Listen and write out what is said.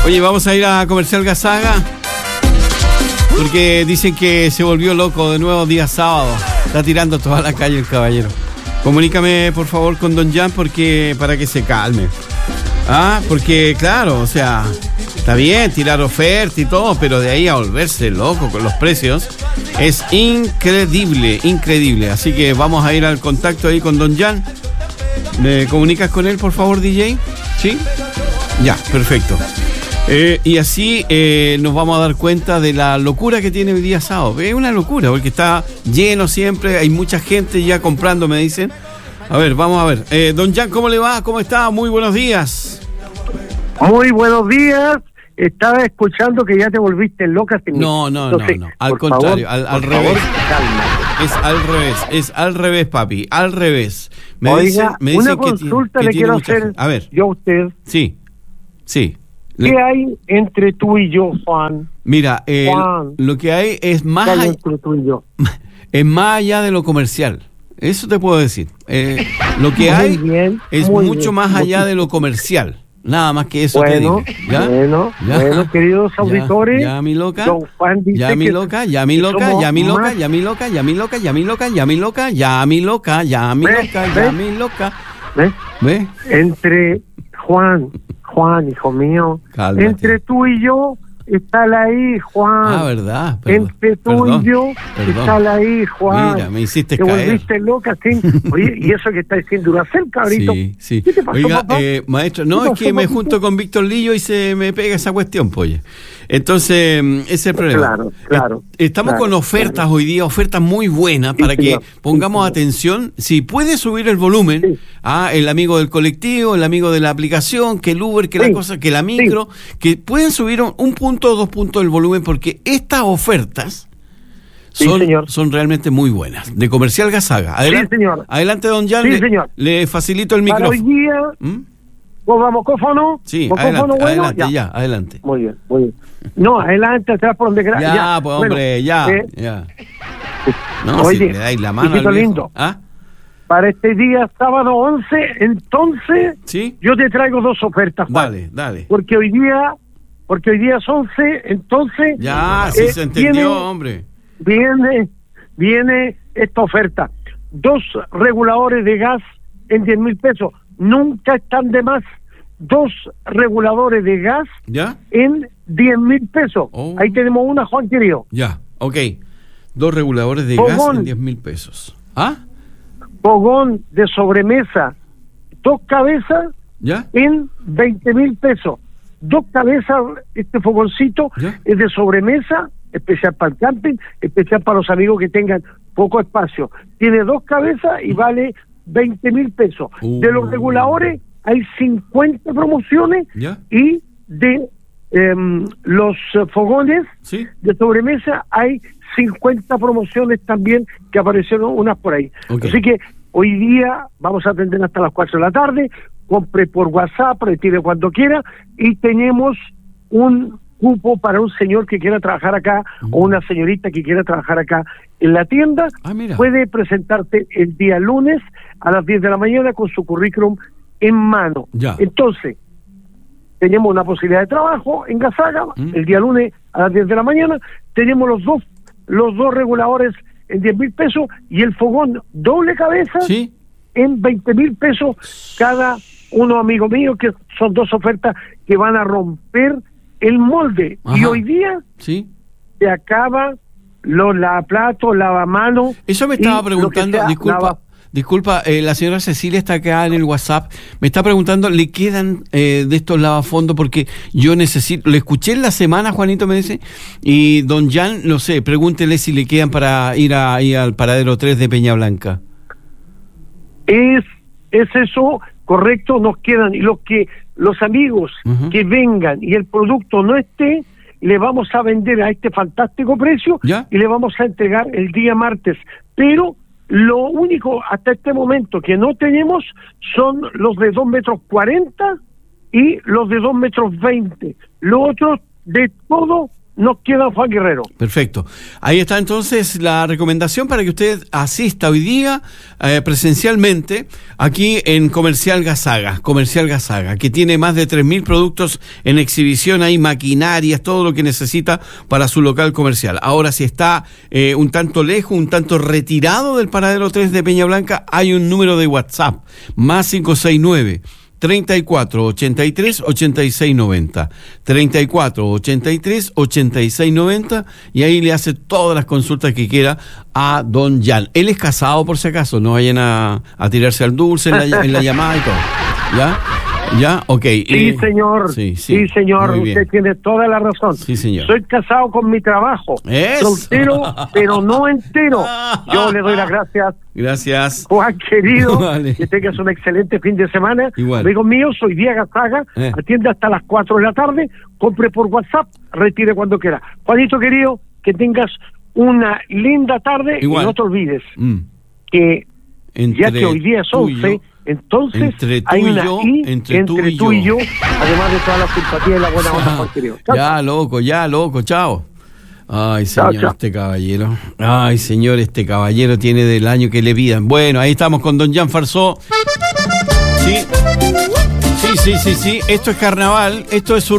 Oye, vamos a ir a Comercial Gazaga porque dicen que se volvió loco de nuevo día sábado. Está tirando toda la calle el caballero. Comunícame por favor con Don Jan porque para que se calme. Porque claro, o sea, está bien tirar oferta y todo, pero de ahí a volverse loco con los precios es increíble, increíble. Así que vamos a ir al contacto ahí con Don Jan. ¿Me comunicas con él, por favor, DJ? ¿Sí? Ya, perfecto. Y así nos vamos a dar cuenta de la locura que tiene hoy día sábado. Es una locura, porque está lleno siempre, hay mucha gente ya comprando, me dicen. A ver, vamos a ver. Don Jan, ¿cómo le va? ¿Cómo está? Muy buenos días. Muy buenos días. Estaba escuchando que ya te volviste loca. No. Al contrario, al revés. Es al revés, papi. Al revés. Oiga, una consulta le quiero hacer a ver. Yo a usted. Sí. ¿Qué hay entre tú y yo, Juan? Mira, Juan, lo que hay es más allá, entre tú y yo? Es más allá de lo comercial. Eso te puedo decir. Lo que hay es mucho más allá de lo comercial. Nada más que eso te digo. Bueno, queridos auditores. Ya, mi loca. Don Juan dice ya, mi loca. ¿Ves? Entre Juan, hijo mío. Cálmate. Entre tú y yo está la I, Juan. ¿Verdad? Entre tú y yo está la I, Juan. Mira, me hiciste te caer. Te volviste loca, sí. Oye, ¿y eso que está diciendo Duracell, cabrito? Sí. ¿Qué te pasó, Oiga, papá? maestro, no, es que me junto con Víctor Lillo y se me pega esa cuestión, pues. Entonces, ese es el problema. Claro. Estamos con ofertas hoy día, ofertas muy buenas para que pongamos atención. Si puede subir el volumen, el amigo del colectivo, el amigo de la aplicación, que el Uber, que la cosa, que la micro, que pueden subir un punto o 2 puntos el volumen, porque estas ofertas son realmente muy buenas. De Comercial Gazaga. Adelante, señor. Adelante, don Jan. Le facilito el para micrófono. Hoy día, ¿Vamos, Sí, adelante. Muy bien. No, adelante, atrás por donde quieras. Ya, pues hombre, ya. No, oye, si le dais la mano al viejo. Lindo. Para este día, sábado 11, entonces, yo te traigo 2 ofertas, Juan. Dale. Porque hoy día es 11, entonces... Ya, sí se entendió, hombre. Viene esta oferta. 2 reguladores de gas en 10,000 pesos. Nunca están de más. 2 reguladores de gas en 10,000 pesos. Ahí tenemos una, Juan querido. Ya, ok. 2 reguladores de gas en 10,000 pesos. Fogón de sobremesa, 2 cabezas en 20,000 pesos. 2 cabezas, este fogoncito es de sobremesa, especial para el camping, especial para los amigos que tengan poco espacio. Tiene 2 cabezas y vale 20,000 pesos. De los reguladores hay 50 promociones y de los fogones de sobremesa hay 50 promociones también que aparecieron unas por ahí. Así que hoy día vamos a atender hasta las 4 de la tarde. Compre por WhatsApp, retire cuando quiera y tenemos un cupo para un señor que quiera trabajar acá o una señorita que quiera trabajar acá en la tienda. Puede presentarte el día lunes a las 10 de la mañana con su currículum en mano. Entonces, tenemos una posibilidad de trabajo en Gazaga el día lunes a las 10 de la mañana. Tenemos los dos reguladores en 10,000 pesos y el fogón doble cabeza en 20,000 pesos cada uno, amigo mío, que son 2 ofertas que van a romper el molde. Y hoy día se acaba los lavaplatos, lavamanos. Eso me estaba preguntando, disculpa, la señora Cecilia está acá en el WhatsApp, me está preguntando, ¿le quedan de estos lavafondos? Porque yo necesito, le escuché en la semana, Juanito me dice, y don Jan, no sé, pregúntele si le quedan para ir al paradero 3 de Peña Blanca. Es eso, correcto, nos quedan, y los amigos que vengan y el producto no esté, le vamos a vender a este fantástico precio y le vamos a entregar el día martes. Pero lo único hasta este momento que no tenemos son los de 2,40 metros y los de 2,20 metros. Lo otro de todo nos queda Juan Guerrero. Perfecto. Ahí está entonces la recomendación para que usted asista hoy día presencialmente aquí en Comercial Gazaga, que tiene más de 3.000 productos en exhibición, hay maquinarias, todo lo que necesita para su local comercial. Ahora, si está un tanto lejos, un tanto retirado del Paradero 3 de Peña Blanca, hay un número de WhatsApp, más 569 34 83 86 90, 34 83 86 90, y ahí le hace todas las consultas que quiera a don Jan. Él es casado, por si acaso, no vayan a tirarse al dulce en la llamada y todo. ¿Ya? ¿Ya? Ok. Sí, señor. Sí, señor. Usted tiene toda la razón. Sí, señor. Soy casado con mi trabajo. Soltero, pero no entero. Yo le doy las gracias. Gracias. Juan, querido, vale. Que tengas un excelente fin de semana. Igual. Amigo mío, soy Diego Gazaga. Atiende hasta las 4 de la tarde. Compre por WhatsApp. Retire cuando quiera. Juanito, querido, que tengas una linda tarde. Igual. Y no te olvides que ya que hoy día es 11... Entonces, hay una entre tú y yo, además de toda la simpatía y la buena onda, Juan querido. Ya, loco, chao. Ay, señor, chao. Este caballero tiene del año que le pidan. Bueno, ahí estamos con don Jan Farsó. Sí. Esto es carnaval, esto es su